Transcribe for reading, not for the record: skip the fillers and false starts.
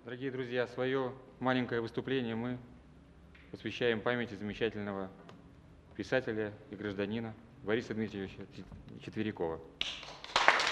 Дорогие друзья, свое маленькое выступление мы посвящаем памяти замечательного писателя и гражданина Бориса Дмитриевича Четверикова.